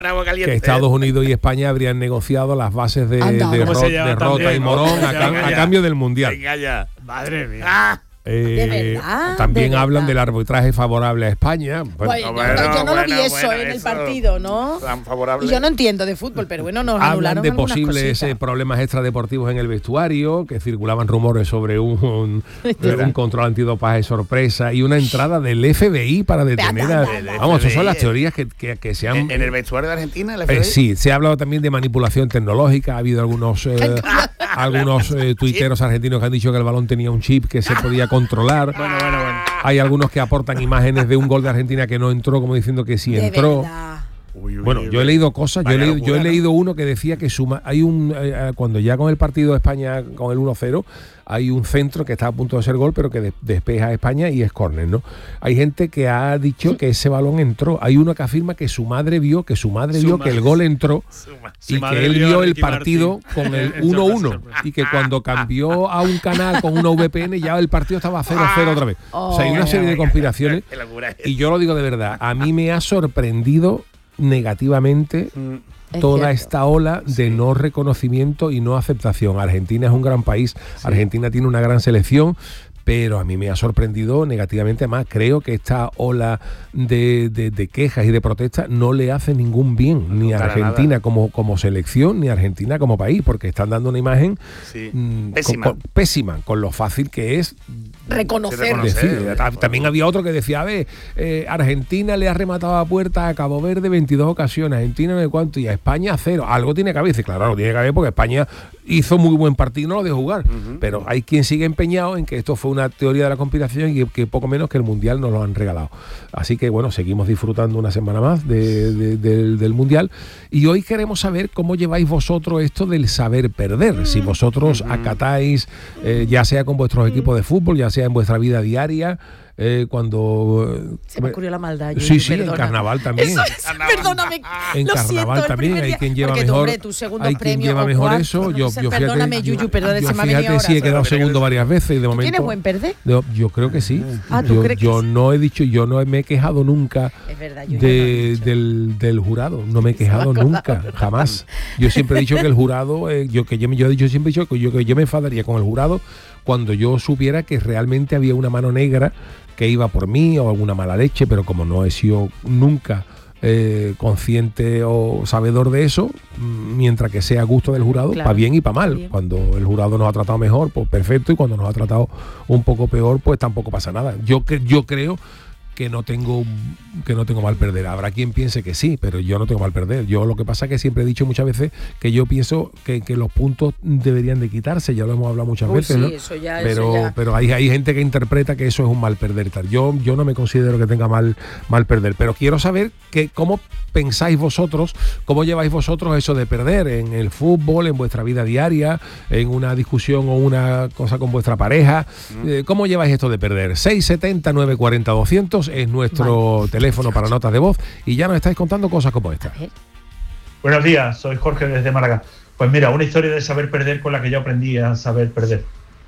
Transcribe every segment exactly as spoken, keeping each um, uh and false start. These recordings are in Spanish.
que Estados Unidos y España habrían negociado las bases de, de, ro- de Rota y Morón a, cam- a cambio del Mundial. Venga ya. Madre mía. Ah. Eh, ¿De verdad? también ¿De hablan verdad? del arbitraje favorable a España. Bueno, Bueno, bueno, yo no lo bueno, vi eso bueno, en el eso partido, ¿no? Tan favorable. Y yo no entiendo de fútbol, pero bueno, nos hablan anularon de algunas posibles cositas. eh, problemas extradeportivos en el vestuario, que circulaban rumores sobre un, un, un control antidopaje sorpresa y una entrada del F B I para detener a... Anda, anda. Vamos, esas son las F B I, teorías que, que, que se han... ¿En, en el vestuario de Argentina? El F B I? Eh, sí, se ha hablado también de manipulación tecnológica. Ha habido algunos eh, algunos eh, tuiteros argentinos que han dicho que el balón tenía un chip que se podía controlar. Bueno, bueno, bueno. Hay algunos que aportan imágenes de un gol de Argentina que no entró, como diciendo que sí De entró. verdad. Uy, uy, Bueno, uy, yo he uy. leído cosas, yo he Vaya leído, locura, yo he ¿no? leído uno que decía que suma, hay un eh, cuando ya con el partido de España con el uno cero, hay un centro que está a punto de ser gol, pero que de- despeja a España y es córner, ¿no? Hay gente que ha dicho que ese balón entró. Hay uno que afirma que su madre vio, que su madre Su vio madre. que el gol entró Suma. Su y madre que él vio a vio el Ricky partido Martin. con el El uno sorpresa, uno sorpresa. y que cuando cambió a un canal con una V P N ya el partido estaba cero cero otra vez. O sea, hay una serie de conspiraciones Qué locura es. y yo lo digo de verdad, a mí me ha sorprendido negativamente Es toda cierto. esta ola de no reconocimiento y no aceptación. Argentina es un gran país, Argentina tiene una gran selección, pero a mí me ha sorprendido negativamente. Además, creo que esta ola de, de- de quejas y de protestas no le hace ningún bien ni a para Argentina nada. como, como selección, ni a Argentina como país, porque están dando una imagen Sí. mm, Pésima. con- con- pésima, con lo fácil que es Reconocer. reconocer. decir. eh, Ta- También había otro que decía, a ver, eh, Argentina le ha rematado a puerta a Cabo Verde veintidós ocasiones, Argentina no sé cuánto, y a España cero. Algo tiene que haber. Dice, claro, algo tiene que haber porque España hizo muy buen partido y no lo dejó jugar. Pero hay quien sigue empeñado en que esto fue una teoría de la conspiración y que, que poco menos que el Mundial nos lo han regalado. Así que bueno, seguimos disfrutando una semana más de- de- del, del Mundial. Y hoy queremos saber cómo lleváis vosotros esto del saber perder. Si vosotros acatáis, eh, ya sea con vuestros equipos de fútbol, ya sea en vuestra vida diaria, eh, cuando... Se me ocurrió la maldad. Sí, Yuyu, sí, en perdona. carnaval también. Eso es, perdóname. En lo carnaval siento, el también primer hay día. quien lleva Porque tú, mejor, hombre, tus segundos hay quien premios lleva o mejor cuartos, eso. no Yo, sé, yo fíjate, perdóname, Yuyu, perdona, yo se me ha venido fíjate ahora. sí he quedado Pero segundo varias veces y de momento. ¿Tienes buen perder? Yo, yo creo que sí. Ah, ¿tú yo crees que yo sí? no he dicho, yo no me he quejado nunca Es verdad, Yuyu, de, no lo he dicho. del, del jurado. No me he quejado nunca, jamás. Yo siempre he dicho que el jurado, eh, yo que yo, me- yo he dicho siempre he dicho que yo, que yo me enfadaría con el jurado cuando yo supiera que realmente había una mano negra que iba por mí o alguna mala leche, pero como no he sido nunca eh, consciente o sabedor de eso, mm, mientras que sea a gusto del jurado, Claro. para bien y para mal. Bien. Cuando el jurado nos ha tratado mejor, pues perfecto, y cuando nos ha tratado un poco peor, pues tampoco pasa nada. Yo, que- yo creo que no tengo que no tengo mal perder. Habrá quien piense que sí, pero yo no tengo mal perder. Yo lo que pasa es que siempre he dicho muchas veces que yo pienso que, que los puntos deberían de quitarse, ya lo hemos hablado muchas Uy, veces, sí, ¿no? eso ya, pero eso ya. pero hay, hay gente que interpreta que eso es un mal perder y tal. Yo, yo no me considero que tenga mal, mal perder, pero quiero saber que cómo pensáis vosotros, cómo lleváis vosotros eso de perder en el fútbol, en vuestra vida diaria, en una discusión o una cosa con vuestra pareja. Eh, ¿Cómo lleváis esto de perder? seis setenta, nueve cuarenta, doscientos es nuestro teléfono para notas de voz y ya nos estáis contando cosas como esta. A ver. Buenos días, soy Jorge desde Málaga. Pues mira, una historia de saber perder con la que yo aprendí a saber perder.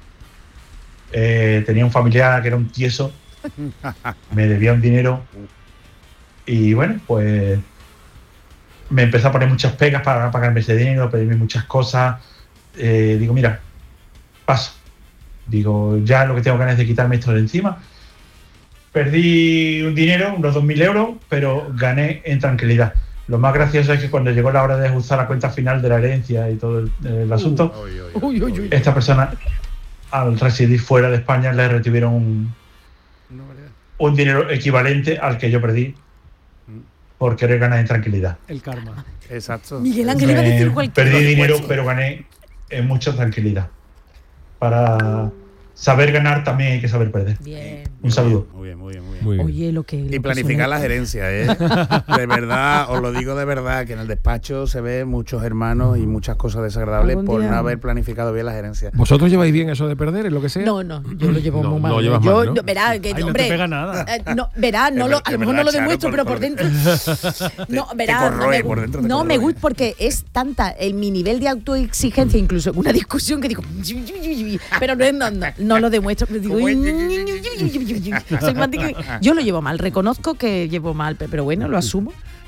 Eh, tenía un familiar que era un tieso, me debía un dinero y bueno, pues me empezó a poner muchas pegas para pagarme ese dinero, pedirme muchas cosas. Eh, digo, mira, paso. Digo, ya lo que tengo ganas es de quitarme esto de encima. Perdí un dinero, unos dos mil euros, pero gané en tranquilidad. Lo más gracioso es que cuando llegó la hora de ajustar la cuenta final de la herencia y todo el, el asunto, Uy, uy, uy. Uy, uy, uy. esta persona, al residir fuera de España, le retuvieron un, No, verdad. un dinero equivalente al que yo perdí por querer ganar en tranquilidad. El karma. Exacto. Miguel Ángel iba a decir Me cualquier perdí cosa. dinero, Pues sí. pero gané en mucha tranquilidad. Para saber ganar también hay que saber perder. Bien. Un saludo. Muy bien, muy bien, muy bien. Muy bien. Oye, lo que... lo Y que planificar suena- las herencias, ¿eh? De verdad, os lo digo de verdad, que en el despacho se ven muchos hermanos y muchas cosas desagradables Algún por día- no haber planificado bien las herencias. ¿Vosotros lleváis bien eso de perder, en lo que sea? No, no, yo lo llevo No, muy mal. lo llevas yo, mal, ¿no? no, verá, que, Ay, no hombre, te pega nada. eh, no, verá, no Es lo, ver- a lo es mejor no verdad, lo Charo, demuestro, por- pero por por- dentro. No, Te- verá, te no corroe, me, por dentro te no me corroe. gusta porque es tanta el, mi nivel de autoexigencia, incluso en una discusión que digo, pero no, no, no, no lo demuestro. Digo, ¿Cómo es? soy más de que- yo lo llevo mal, reconozco que llevo mal, pero bueno, lo asumo.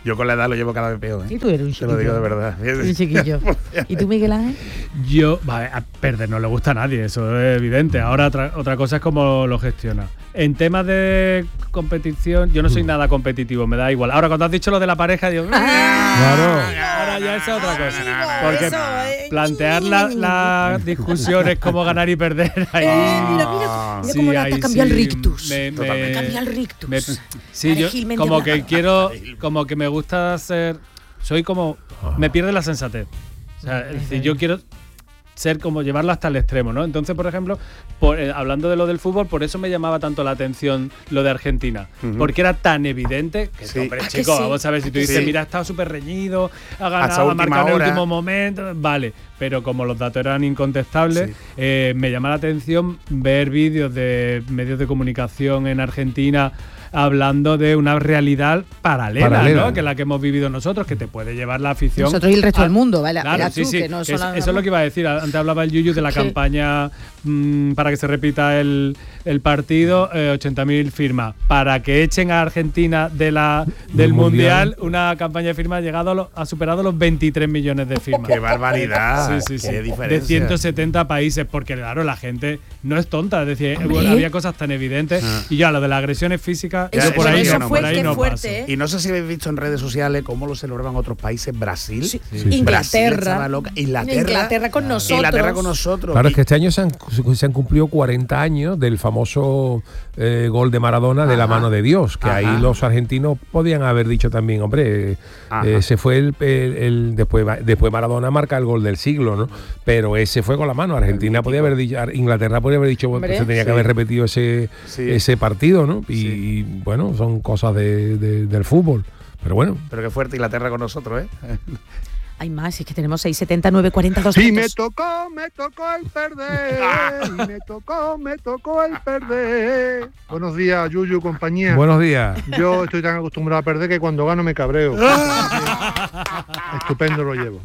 Yo con la edad lo llevo cada vez peor, ¿eh? Y tú eres un Te chiquillo. lo digo de verdad. Un chiquillo. ¿Y tú, Miguel Ángel? Yo, vale, a perder no le gusta a nadie, eso es evidente. Ahora otra, otra cosa es cómo lo gestiona. En temas de competición, yo no soy nada competitivo, me da igual. Ahora, cuando has dicho lo de la pareja, digo, Claro. ahora ya es otra cosa. Porque eso, eh. plantear la- las discusiones como ganar y perder ahí. Eh, mira, mira, mira cómo la te ahí ha cambiado el sí rictus. me- me- Te ha cambiado el rictus. me- sí, yo Gil como que Mendiablanca. quiero, como que me gusta ser, soy como, me pierde la sensatez. O sea, es decir, yo quiero ser como llevarlo hasta el extremo, ¿no? Entonces, por ejemplo, por, eh, hablando de lo del fútbol, por eso me llamaba tanto la atención lo de Argentina, Ujú. porque era tan evidente que, Sí. hombre, ¿A que chico, sí? vamos a ver, si tú dices, Sí. mira, ha estado súper reñido, ha Hasta ganado, ha última marcado en el hora. último momento, vale, pero como los datos eran incontestables, Sí. eh, me llama la atención ver vídeos de medios de comunicación en Argentina hablando de una realidad paralela, Paralela. ¿no? Que la que hemos vivido nosotros, que te puede llevar la afición. Nosotros y el resto a- del mundo, ¿vale? Claro, Verás sí, tú, sí, que no que solo es- eso hablamos- es lo que iba a decir. Antes hablaba el Yuyu de la Sí. campaña mm, para que se repita el, el partido, eh, ochenta mil firmas. Para que echen a Argentina de la, del Del mundial, Mundial. una campaña de firmas ha llegado a lo- ha superado los veintitrés millones de firmas. ¡Qué barbaridad! Sí, sí, ¡Qué sí. diferencia! De ciento setenta países, porque claro, la gente no es tonta, es decir, Hombre. bueno, había cosas tan evidentes. Ah. Y ya, lo de las agresiones físicas, Ya, yo eso- por ahí eso no, fue por ahí que no fuerte, paso. ¿eh? Y no sé si habéis visto en redes sociales cómo lo celebraban otros países. Brasil. Sí. Brasil Inglaterra. estaba loca. Inglaterra. Inglaterra con nosotros. Inglaterra con nosotros. Claro, Y- es que este año se han, se han cumplido cuarenta años del famoso eh, gol de Maradona de la Ajá. mano de Dios, que Ajá. ahí los argentinos podían haber dicho también, hombre, eh, Ajá. ese fue el, el- el- después después Maradona marca el gol del siglo, ¿no? Pero ese fue con la mano. Argentina podía haber dicho, Inglaterra podía haber dicho, Hombre. se tenía que Sí. haber repetido ese Sí. ese partido, ¿no? Y, Sí. y, bueno, son cosas de- de- del fútbol. Pero bueno, Pero qué fuerte Inglaterra con nosotros, ¿eh? Hay más, es que tenemos seis setenta, nueve cuarenta, dos Y me tocó, me tocó el perder. Ah. Y me tocó, me tocó el perder. Buenos días, Yuyu, compañía. buenos días. Yo estoy tan acostumbrado a perder que cuando gano me cabreo. Estupendo lo llevo.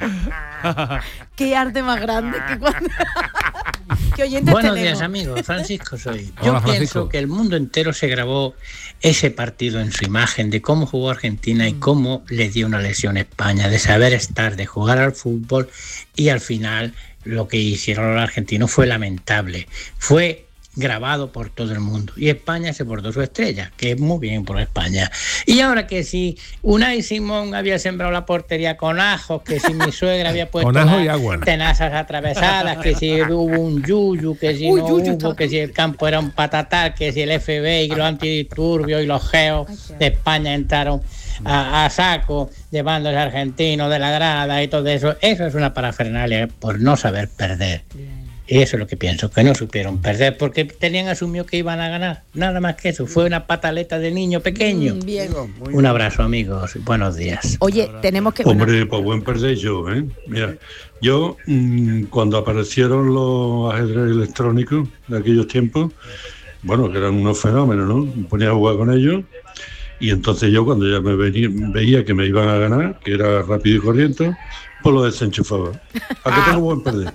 Qué arte más grande que cuando... ¿Qué oyentes Buenos tenemos? días, amigos. Francisco soy. Hola, Yo Francisco. pienso que el mundo entero se grabó ese partido en su imagen de cómo jugó Argentina y cómo le dio una lesión a España, de saber estar, de jugar al fútbol, y al final lo que hicieron los argentinos fue lamentable. Fue grabado por todo el mundo y España se portó su estrella, que es muy bien por España. Y ahora que si Unai Simón había sembrado la portería con ajos, que si mi suegra había puesto Con ajo las y agua. tenazas atravesadas, que si hubo un yuyu, que si Uy, no yuyu, hubo, que si el campo era un patatal, que si el F B I, los antidisturbios y los geos de España entraron a, a saco llevándose a argentinos de la grada y todo eso. Eso es una parafernalia por no saber perder. Y eso es lo que pienso, que no supieron perder porque tenían asumido que iban a ganar. Nada más que eso. Fue una pataleta de niño pequeño. Mm, Bien. Muy Un abrazo, amigos. Buenos días. Oye, tenemos que... bueno, Hombre, pues buen perder yo, ¿eh? Mira, yo mm, cuando aparecieron los ajedrez electrónicos de aquellos tiempos, bueno, que eran unos fenómenos, ¿no? Me ponía a jugar con ellos y entonces yo cuando ya me venía, veía que me iban a ganar, que era rápido y corriente, pues lo desenchufaba. ¿A qué tengo buen perder?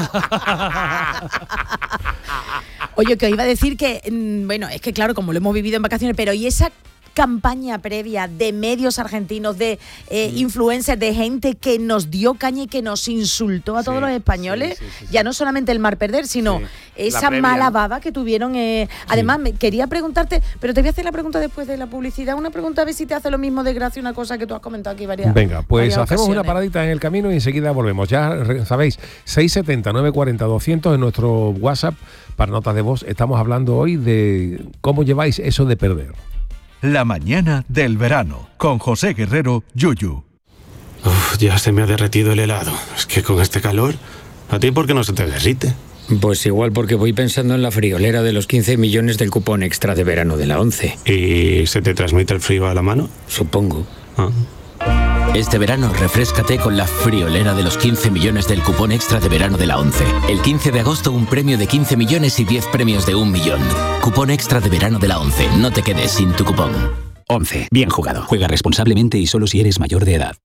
Oye, que os iba a decir que, mm, bueno, es que claro, como lo hemos vivido en vacaciones, pero ¿y esa campaña previa de medios argentinos, de eh, influencers, de gente que nos dio caña y que nos insultó a todos Sí, los españoles? sí, sí, sí, sí. Ya no solamente el mar perder, sino Sí, esa la previa, mala ¿no? baba que tuvieron. eh, Además, me quería preguntarte, pero te voy a hacer la pregunta después de la publicidad. Una pregunta a ver si te hace lo mismo de gracia una cosa que tú has comentado aquí varias Venga, pues varias hacemos una ocasiones. paradita en el camino y enseguida volvemos. Ya re- sabéis, seis setenta, nueve cuarenta, doscientos en nuestro WhatsApp para notas de voz. Estamos hablando hoy de cómo lleváis eso de perder. La mañana del verano, con José Guerrero, Yuyu. Uf, ya se me ha derretido el helado. Es que con este calor, ¿a ti por qué no se te derrite? Pues igual porque voy pensando en la friolera de los quince millones del cupón extra de verano de la ONCE. ¿Y se te transmite el frío a la mano? Supongo. Ah. Este verano refréscate con la friolera de los quince millones del cupón extra de verano de la ONCE. El quince de agosto un premio de quince millones y diez premios de un millón. Cupón extra de verano de la ONCE. No te quedes sin tu cupón. ONCE. Bien jugado. Juega responsablemente y solo si eres mayor de edad.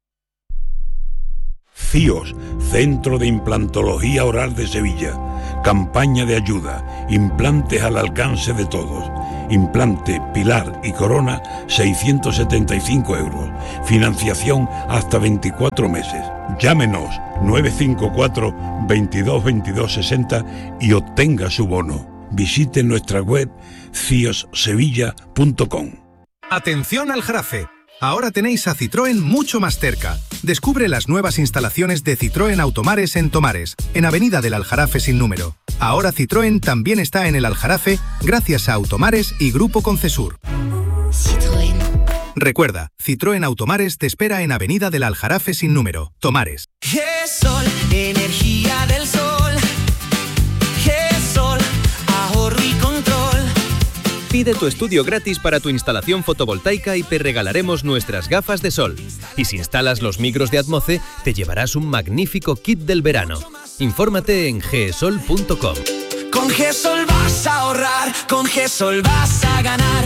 CIOS, Centro de Implantología Oral de Sevilla. Campaña de ayuda. Implantes al alcance de todos. implante, pilar y corona, seiscientos setenta y cinco euros. Financiación hasta veinticuatro meses. Llámenos nueve cinco cuatro, veintidós, veintidós, sesenta y obtenga su bono. Visite nuestra web cios sevilla punto com. Atención al Aljarafe. Ahora tenéis a Citroën mucho más cerca. Descubre las nuevas instalaciones de Citroën Automares en Tomares, en Avenida del Aljarafe sin número. Ahora Citroën también está en el Aljarafe gracias a Automares y Grupo Concesur. Citroën. Recuerda, Citroën Automares te espera en Avenida del Aljarafe sin número, Tomares. GESOL, energía del sol. GESOL, ahorro y control. Pide tu estudio gratis para tu instalación fotovoltaica y te regalaremos nuestras gafas de sol. Y si instalas los micros de Atmoce, te llevarás un magnífico kit del verano. Infórmate en gesol punto com. Con GESOL vas a ahorrar, con GESOL vas a ganar.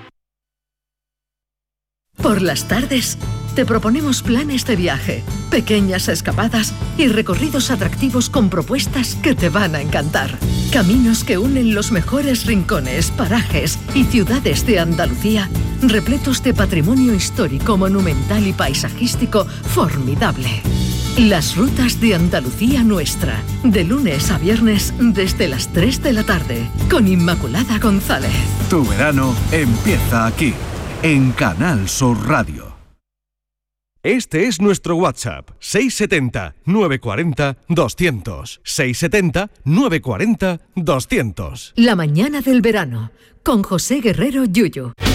Por las tardes, te proponemos planes de viaje, pequeñas escapadas y recorridos atractivos con propuestas que te van a encantar. Caminos que unen los mejores rincones, parajes y ciudades de Andalucía, repletos de patrimonio histórico, monumental y paisajístico formidable. Las rutas de Andalucía Nuestra, de lunes a viernes desde las tres de la tarde, con Inmaculada González. Tu verano empieza aquí, en Canal Sur Radio. Este es nuestro WhatsApp, seis setenta, nueve cuarenta, doscientos. seis setenta, nueve cuarenta, doscientos. La mañana del verano, con José Guerrero Yuyu.